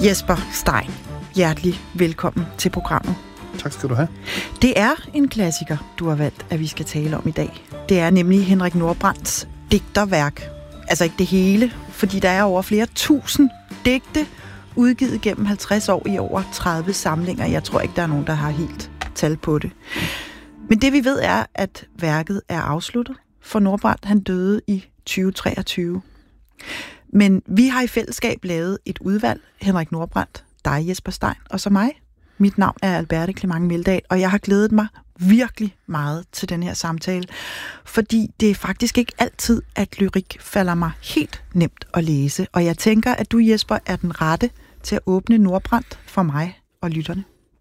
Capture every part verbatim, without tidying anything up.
Jesper Stein, hjertelig velkommen til programmet. Tak skal du have. Det er en klassiker, du har valgt, at vi skal tale om i dag. Det er nemlig Henrik Nordbrandts digterværk. Altså ikke det hele, fordi der er over flere tusind digte, udgivet gennem halvtreds år i over tredive samlinger. Jeg tror ikke, der er nogen, der har helt tal på det. Men det vi ved er, at værket er afsluttet, for Nordbrandt han døde i tyve treogtyve. Men vi har i fællesskab lavet et udvalg, Henrik Nordbrandt, dig Jesper Stein og så mig. Mit navn er Alberte Clement Meldal, og jeg har glædet mig virkelig meget til den her samtale, fordi det er faktisk ikke altid, at lyrik falder mig helt nemt at læse, og jeg tænker, at du, Jesper, er den rette til at åbne Nordbrandt for mig og lytterne.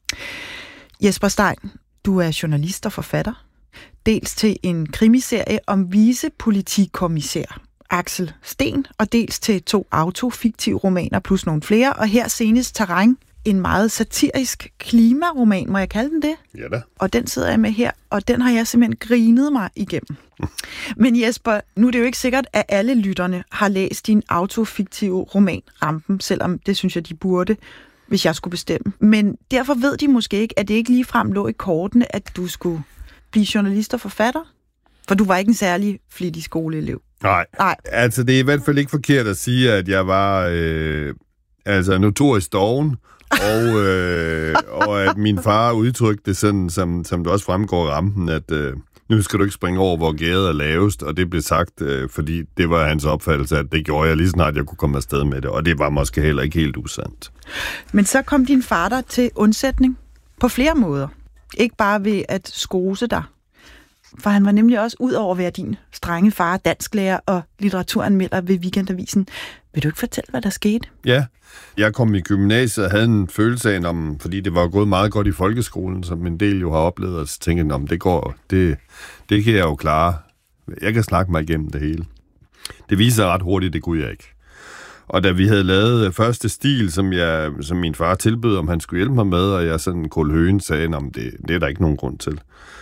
Jesper Stein, du er journalist og forfatter, dels til en krimiserie om vicepolitikommissær Axel Sten, og dels til to autofiktive romaner plus nogle flere, og her senest Terræn, en meget satirisk klimaroman, må jeg kalde den det? Ja da. Og den sidder jeg med her, og den har jeg simpelthen grinet mig igennem. Men Jesper, nu er det jo ikke sikkert, at alle lytterne har læst din autofiktive roman Rampen, selvom det synes jeg, de burde, hvis jeg skulle bestemme. Men derfor ved de måske ikke, at det ikke ligefrem lå i kortene, at du skulle blive journalist og forfatter. For du var ikke en særlig flittig skoleelev. Nej, Nej. altså det er i hvert fald ikke forkert at sige, at jeg var øh, altså notorisk doven, og, øh, og at min far udtrykte det sådan, som, som det også fremgår i Rampen, at øh, nu skal du ikke springe over, hvor gæret er lavest, og det blev sagt, øh, fordi det var hans opfattelse, at det gjorde jeg lige snart, jeg kunne komme afsted med det, og det var måske heller ikke helt usandt. Men så kom din far der til undsætning på flere måder. Ikke bare ved at skose dig, for han var nemlig også, ud over at være din strenge far, dansklærer og litteraturanmelder ved Weekendavisen. Vil du ikke fortælle, hvad der skete? Ja, jeg kom i gymnasiet og havde en følelse af, om, fordi det var gået meget godt i folkeskolen, som en del jo har oplevet, og så tænkte jeg, om det går, det, det kan jeg jo klare. Jeg kan snakke mig igennem det hele. Det viser ret hurtigt, det kunne jeg ikke. Og da vi havde lavet første stil, som, jeg, som min far tilbød, om han skulle hjælpe mig med, og jeg sådan Kål Høgen sagde, om det, det er der ikke nogen grund til.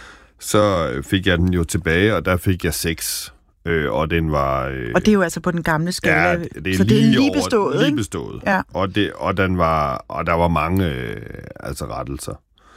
Så fik jeg den jo tilbage, og der fik jeg seks. Øh, og den var... Øh, og det er jo altså på den gamle skala. Ja, det er så lige det er lige over, bestået, lige ikke? bestået. Ja. Og, det, og, den var, og der var mange øh, altså rettelser.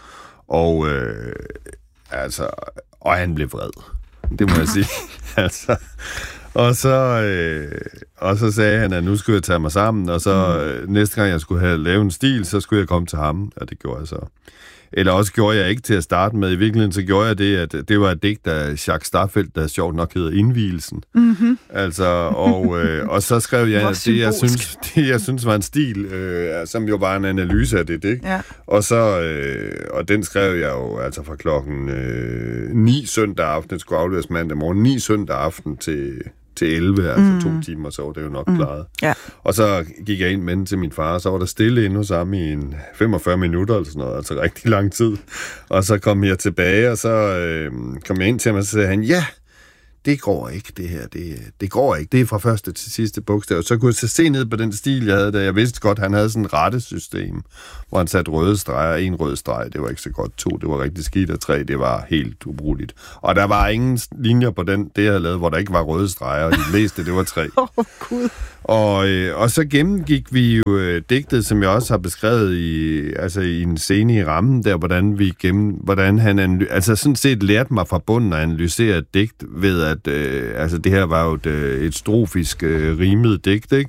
Og, øh, altså, og han blev vred. Det må jeg sige. altså, og, så, øh, og så sagde han, at nu skulle jeg tage mig sammen, og så øh, næste gang jeg skulle have lavet en stil, så skulle jeg komme til ham, og det gjorde jeg så. Eller også gjorde jeg ikke til at starte med. I virkeligheden så gjorde jeg det, at det var et digt af Jacques Starfeldt, der sjovt nok hedder Indvielsen. Mm-hmm. Altså, og, øh, og så skrev jeg det jeg, synes, det, jeg synes var en stil, øh, som jo var en analyse af det digt. Ja. Og, så, øh, og den skrev jeg jo altså fra klokken øh, ni søndag aften, den skulle afleveres mandag morgen, ni søndag aften til... til elleve, altså mm. to timer, så var det jo nok mm. klaret. Ja. Og så gik jeg ind med den til min far, og så var der stille inde hos ham i en femogfyrre minutter, eller sådan noget, altså rigtig lang tid. Og så kom jeg tilbage, og så øh, kom jeg ind til ham, og så sagde han, ja, det går ikke, det her, det, det går ikke, det er fra første til sidste bogstav. Så kunne jeg så se ned på den stil, jeg havde, da jeg vidste godt, han havde sådan et rettesystem, hvor han satte røde streger, en rød streg, det var ikke så godt, to, det var rigtig skidt, og tre, det var helt ubrugeligt. Og der var ingen linjer på den, det jeg havde lavet, hvor der ikke var røde streger, og de fleste, det var tre. Åh, oh, Gud. Og, øh, og så gennemgik vi jo øh, digtet, som jeg også har beskrevet i, altså i en scene i Rammen, der, hvordan vi gennem, hvordan han, analy- altså sådan set lærte mig fra bunden at analysere et digt ved, at øh, altså det her var jo et, et strofisk øh, rimet digt, ikke?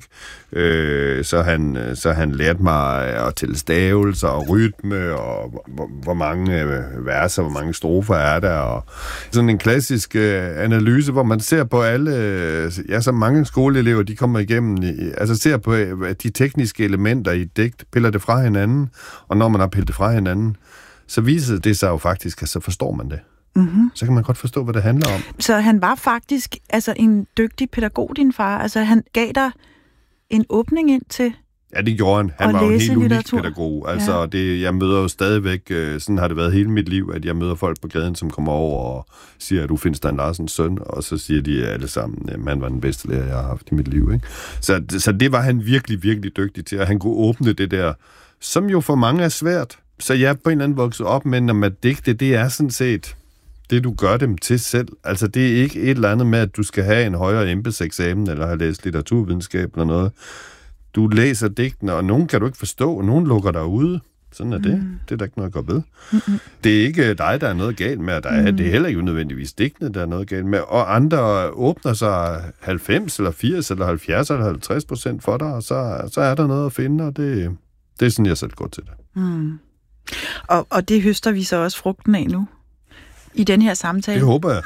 Øh, så, han, så han lærte mig at tælle stavelser og rytme, og hvor, hvor mange øh, verser, hvor mange strofer er der, og sådan en klassisk øh, analyse, hvor man ser på alle, øh, ja, så mange skoleelever, de kommer igennem, altså ser på de tekniske elementer i et digt, piller det fra hinanden, og når man har pillet det fra hinanden, så viser det sig jo faktisk, at så forstår man det. Mm-hmm. Så kan man godt forstå, hvad det handler om. Så han var faktisk altså en dygtig pædagog, din far. Altså han gav dig en åbning ind til Ja, det gjorde han. Han var jo en helt unik pædagog. Altså, ja. det, jeg møder jo stadigvæk, sådan har det været hele mit liv, at jeg møder folk på gaden, som kommer over og siger, at du findes Stein Larsens søn, og så siger de alle sammen, at han var den bedste lærer, jeg har haft i mit liv. Ikke? Så, så det var han virkelig, virkelig dygtig til, at han kunne åbne det der, som jo for mange er svært. Så jeg er på en eller anden vokset op med, at digte, det er sådan set det, du gør dem til selv. Altså, det er ikke et eller andet med, at du skal have en højere embedseksamen, eller have læst litteraturvidenskab eller noget. du læser digtene, og nogen kan du ikke forstå, og nogen lukker dig ude. Sådan er det. Mm. Det er der ikke noget at gå ved. Mm-hmm. Det er ikke dig, der er noget galt med, der er, mm. det er heller ikke nødvendigvis digtene, der er noget galt med, og andre åbner sig halvfems, eller firs, eller halvfjerds, eller halvtreds procent for dig, og så, så er der noget at finde, og det, det er sådan, jeg selv går til det. Mm. Og, og det høster vi så også frugten af nu, i den her samtale. Det håber jeg.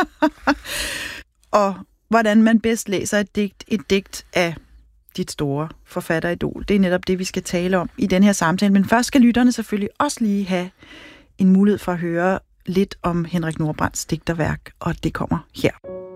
Og hvordan man bedst læser et digt, et digt af dit store forfatteridol. Det er netop det, vi skal tale om i den her samtale. Men først skal lytterne selvfølgelig også lige have en mulighed for at høre lidt om Henrik Nordbrandts digterværk, og det kommer her.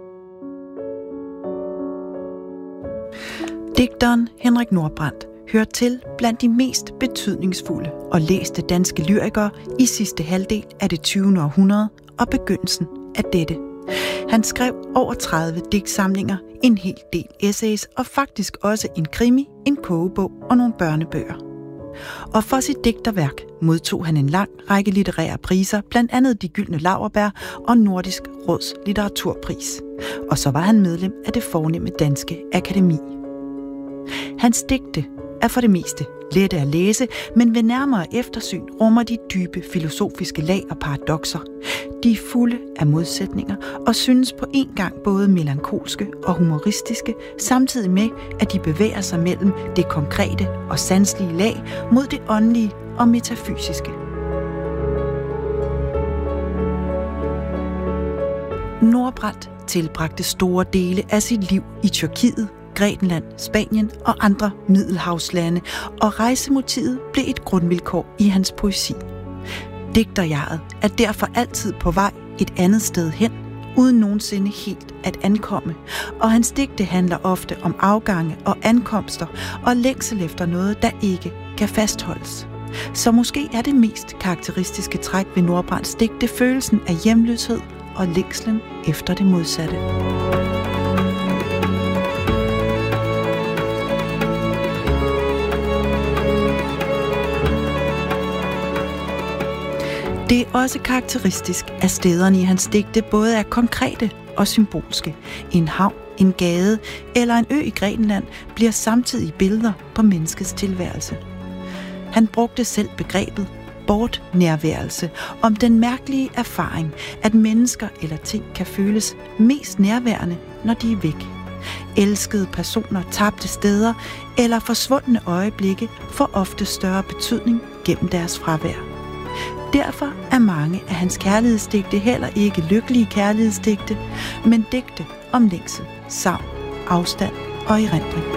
Digteren Henrik Nordbrandt hører til blandt de mest betydningsfulde og læste danske lyrikere i sidste halvdel af det tyvende århundrede og begyndelsen af dette. Han skrev over tredive digtsamlinger, en hel del essays og faktisk også en krimi, en kogebog og nogle børnebøger. Og for sit digterværk modtog han en lang række litterære priser, blandt andet De Gyldne Laurbær og Nordisk Råds litteraturpris. Og så var han medlem af det fornemme Danske Akademi. Hans digte er for det meste lette at læse, men ved nærmere eftersyn rummer de dybe filosofiske lag og paradokser. De er fulde af modsætninger og synes på en gang både melankolske og humoristiske, samtidig med, at de bevæger sig mellem det konkrete og sanselige lag mod det åndelige og metafysiske. Nordbrandt tilbragte store dele af sit liv i Tyrkiet, Grækenland, Spanien og andre middelhavslande, og rejsemotivet blev et grundvilkår i hans poesi. Digterjeget er derfor altid på vej et andet sted hen, uden nogensinde helt at ankomme, og hans digte handler ofte om afgange og ankomster og længsel efter noget, der ikke kan fastholdes. Så måske er det mest karakteristiske træk ved Nordbrandts digte følelsen af hjemløshed og længslen efter det modsatte. Det er også karakteristisk, at stederne i hans digte både er konkrete og symbolske. En havn, en gade eller en ø i Grækenland bliver samtidig billeder på menneskets tilværelse. Han brugte selv begrebet bortnærværelse om den mærkelige erfaring, at mennesker eller ting kan føles mest nærværende, når de er væk. Elskede personer, tabte steder eller forsvundne øjeblikke får ofte større betydning gennem deres fravær. Derfor er mange af hans kærlighedsdigte heller ikke lykkelige kærlighedsdigte, men digte om længsel, savn, afstand og erindring.